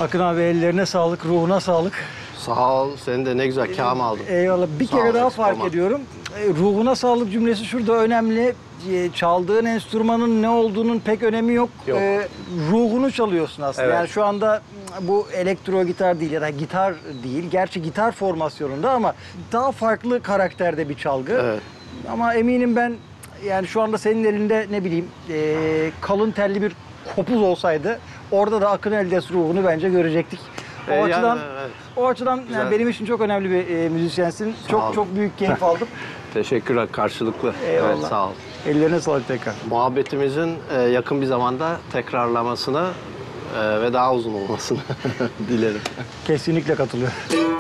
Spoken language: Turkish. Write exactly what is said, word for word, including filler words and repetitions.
Akın abi ellerine sağlık, ruhuna sağlık. Sağ ol. Senin de ne güzel kâm aldın. Eyvallah. Bir Sağ kere ol, daha eksik fark olma. ediyorum. E, ruhuna sağlık cümlesi şurada önemli. E, Çaldığın enstrümanın ne olduğunun pek önemi yok. Yok. E, ruhunu çalıyorsun aslında. Evet. Yani şu anda bu elektro gitar değil ya da gitar değil. Gerçi gitar formasyonunda ama daha farklı karakterde bir çalgı. Evet. Ama eminim ben yani şu anda senin elinde ne bileyim e, kalın telli bir kopuz olsaydı orada da Akın Eldes ruhunu bence görecektik. O E, yani, açıdan evet. o açıdan Güzel. yani benim için çok önemli bir e, müzisyensin. Çok ol. çok büyük keyif aldım. Teşekkürler. Karşılıklı. Eyvallah. Evet, sağ ol. Ellerine sağlık tekrar. Muhabbetimizin e, yakın bir zamanda tekrarlamasını e, ve daha uzun olmasını dilerim. Kesinlikle katılıyorum.